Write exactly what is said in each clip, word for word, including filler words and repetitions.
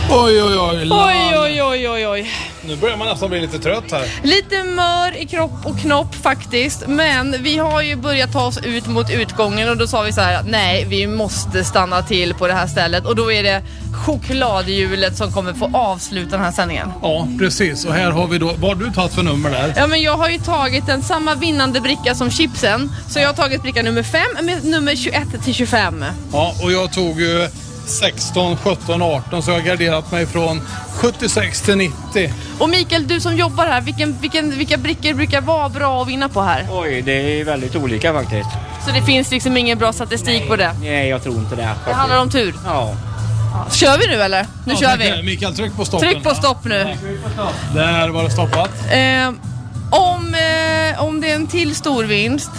Oj, oj, oj. Oj, oj, oj, oj, oj. Nu börjar man nästan bli lite trött här. Lite mör i kropp och knopp faktiskt. Men vi har ju börjat ta oss ut mot utgången. Och då sa vi så här att nej, vi måste stanna till på det här stället. Och då är det chokladhjulet som kommer få avsluta den här sändningen. Ja, precis. Och här har vi då, vad har du tagit för nummer där? Ja, men jag har ju tagit den samma vinnande bricka som chipsen. Så jag har tagit bricka nummer fem med nummer tjugoett till tjugofem. Ja, och jag tog ju sexton, sjutton, arton, så jag har garderat mig från sjuttiosex till nittio. Och Mikael, du som jobbar här, vilken, vilken, vilka brickor brukar vara bra att vinna på här? Oj, det är väldigt olika faktiskt. Så det finns liksom ingen bra statistik nej, på det? Nej, jag tror inte det. Faktiskt. Det handlar om tur? Ja. Ja. Kör vi nu eller? Nu ja, kör vi. Mikael, tryck på stoppen. Tryck på stopp nu. Ja. Där var det stoppat. Eh, om, eh, om det är en till stor vinst,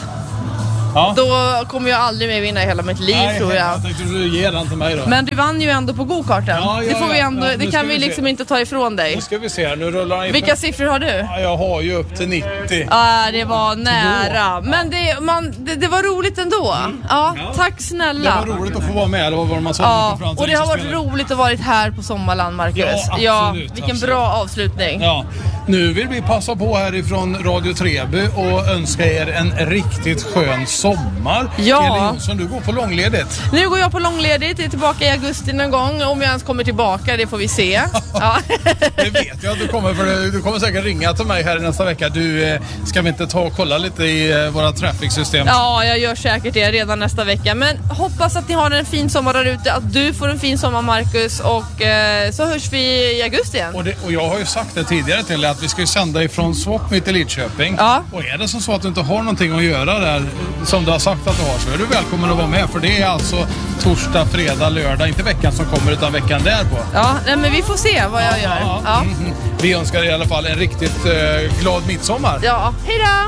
ja. Då kommer jag aldrig mer vinna i hela mitt liv. Nej, tror jag. Jag tänkte du ge den till mig då. Men du vann ju ändå på go-karten. Ja, ja, det får vi ändå, ja, det kan vi, vi liksom inte ta ifrån dig. Nu ska vi se här, nu rullar in. Vilka siffror har du? Ja, jag har ju upp till nittio. Ja, det var nära. Men det, man, det, det var roligt ändå. Mm. Ja, ja, tack snälla. Det var roligt att få vara med. Det var vad man sa. Ja, och det har varit roligt att vara här på Sommarland, Marcus. Ja, absolut, ja, vilken absolut. bra avslutning. Ja. Nu vill vi passa på härifrån Radio Treby och önska er en riktigt skön sommar. Ja. Elin Jonsson, du går på långledigt. Nu går jag på långledigt, jag är tillbaka i augusti någon gång. Om jag ens kommer tillbaka, det får vi se. Ja. Det vet jag att du kommer, för du kommer säkert ringa till mig här i nästa vecka. Du, ska vi inte ta och kolla lite i våra traffic-system? Ja, jag gör säkert det redan nästa vecka. Men hoppas att ni har en fin sommar där ute, att du får en fin sommar, Marcus. Och eh, så hörs vi i augusti igen. Och, det, och jag har ju sagt det tidigare till att vi ska ju sända ifrån Swap mitt i Lidköping. Ja. Och är det som så att du inte har någonting att göra där, som du har sagt att du har, så är du välkommen att vara med. För det är alltså torsdag, fredag, lördag, inte veckan som kommer utan veckan därpå. Ja, men vi får se vad jag ja, gör. Ja, ja. Mm, mm. Vi önskar i alla fall en riktigt uh, glad midsommar. Ja, hej då!